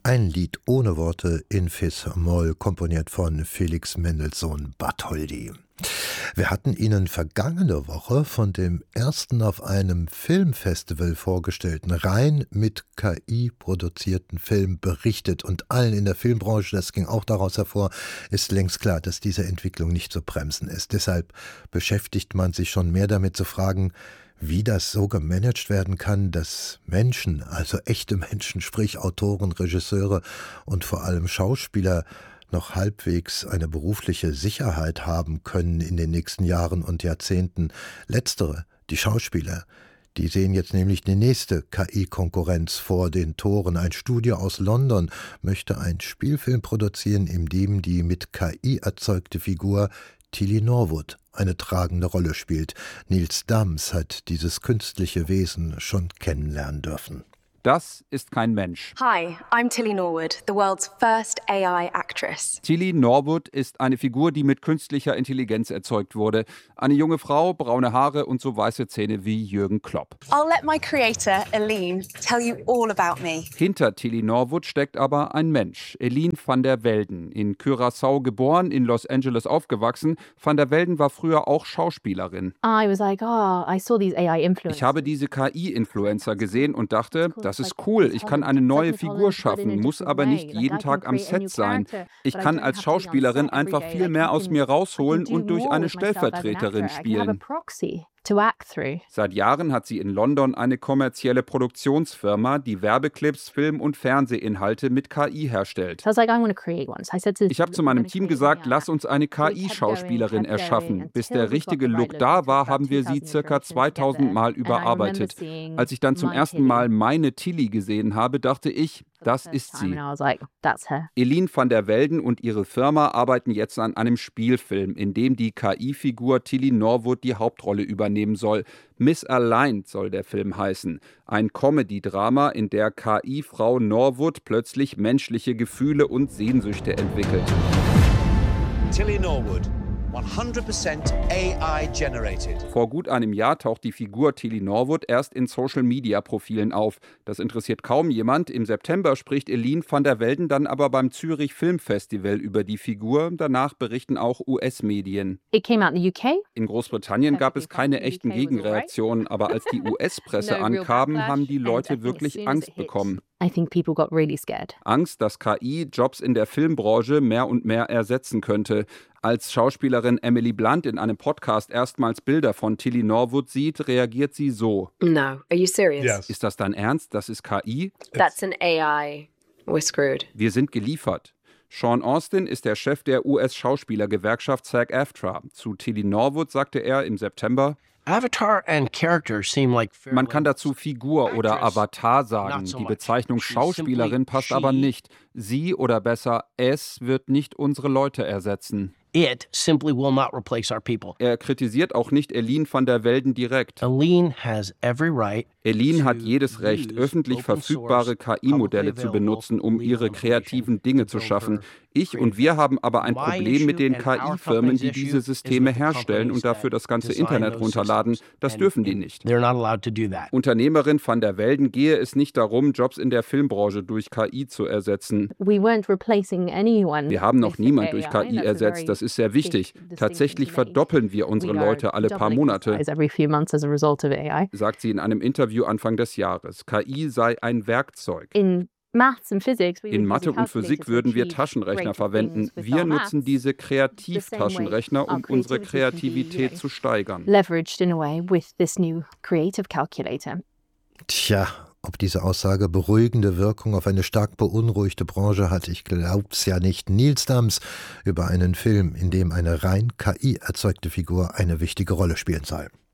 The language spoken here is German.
Ein Lied ohne Worte in Fis-Moll, komponiert von Felix Mendelssohn Bartholdy. Wir hatten Ihnen vergangene Woche von dem ersten auf einem Filmfestival vorgestellten, rein mit KI produzierten Film berichtet. Und allen in der Filmbranche, das ging auch daraus hervor, ist längst klar, dass diese Entwicklung nicht zu bremsen ist. Deshalb beschäftigt man sich schon mehr damit zu fragen, wie das so gemanagt werden kann, dass Menschen, also echte Menschen, sprich Autoren, Regisseure und vor allem Schauspieler, noch halbwegs eine berufliche Sicherheit haben können in den nächsten Jahren und Jahrzehnten. Letztere, die Schauspieler, die sehen jetzt nämlich die nächste KI-Konkurrenz vor den Toren. Ein Studio aus London möchte einen Spielfilm produzieren, in dem die mit KI erzeugte Figur Tilly Norwood eine tragende Rolle spielt. Nils Dams hat dieses künstliche Wesen schon kennenlernen dürfen. Das ist kein Mensch. Hi, I'm Tilly Norwood, the world's first AI actress. Tilly Norwood ist eine Figur, die mit künstlicher Intelligenz erzeugt wurde. Eine junge Frau, braune Haare und so weiße Zähne wie Jürgen Klopp. I'll let my creator, Aline, tell you all about me. Hinter Tilly Norwood steckt aber ein Mensch, Eline van der Velden. In Curaçao geboren, in Los Angeles aufgewachsen. Van der Velden war früher auch Schauspielerin. I saw these AI influencers. Ich habe diese KI-Influencer gesehen und dachte, das ist cool, ich kann eine neue Figur schaffen, muss aber nicht jeden Tag am Set sein. Ich kann als Schauspielerin einfach viel mehr aus mir rausholen und durch eine Stellvertreterin spielen. Seit Jahren hat sie in London eine kommerzielle Produktionsfirma, die Werbeclips, Film- und Fernsehinhalte mit KI herstellt. Ich habe zu meinem Team gesagt, lass uns eine KI-Schauspielerin erschaffen. Bis der richtige Look da war, haben wir sie ca. 2000 Mal überarbeitet. Als ich dann zum ersten Mal meine Tilly gesehen habe, dachte ich, das ist sie. Eline van der Velden und ihre Firma arbeiten jetzt an einem Spielfilm, in dem die KI-Figur Tilly Norwood die Hauptrolle übernehmen soll. Misaligned soll der Film heißen. Ein Comedy-Drama, in der KI-Frau Norwood plötzlich menschliche Gefühle und Sehnsüchte entwickelt. Tilly Norwood. 100% AI generated. Vor gut einem Jahr taucht die Figur Tilly Norwood erst in Social-Media-Profilen auf. Das interessiert kaum jemand. Im September spricht Eline van der Velden dann aber beim Zürich Filmfestival über die Figur. Danach berichten auch US-Medien. In Großbritannien gab es keine echten Gegenreaktionen, aber als die US-Presse ankam, haben die Leute wirklich Angst bekommen. Angst, dass KI Jobs in der Filmbranche mehr und mehr ersetzen könnte. Als Schauspielerin Emily Blunt in einem Podcast erstmals Bilder von Tilly Norwood sieht, reagiert sie so. No, are you serious? Yes. Ist das dein Ernst? Das ist KI? That's an AI. We're screwed. Wir sind geliefert. Sean Austin ist der Chef der US-Schauspielergewerkschaft SAG-AFTRA. Zu Tilly Norwood sagte er im September: Man kann dazu Figur oder Avatar sagen. Die Bezeichnung Schauspielerin passt aber nicht. Sie oder besser es wird nicht unsere Leute ersetzen. It simply will not replace our people. Er kritisiert auch nicht Eline van der Velden direkt. Eline has every right. Eline hat jedes Recht, öffentlich verfügbare KI-Modelle zu benutzen, um ihre kreativen Dinge zu schaffen. Ich und wir haben aber ein Problem mit den KI-Firmen, die diese Systeme herstellen und dafür das ganze Internet runterladen. Das dürfen die nicht. Unternehmerin van der Velden gehe es nicht darum, Jobs in der Filmbranche durch KI zu ersetzen. Wir haben noch niemand durch KI ersetzt. Das ist sehr wichtig. Tatsächlich verdoppeln wir unsere Leute alle paar Monate, sagt sie in einem Interview Anfang des Jahres. KI sei ein Werkzeug. In Mathe und Physik würden wir Taschenrechner verwenden. Wir nutzen diese Kreativtaschenrechner, um unsere Kreativität zu steigern. Tja, ob diese Aussage beruhigende Wirkung auf eine stark beunruhigte Branche hat, ich glaub's ja nicht. Nils Dams über einen Film, in dem eine rein KI erzeugte Figur eine wichtige Rolle spielen soll.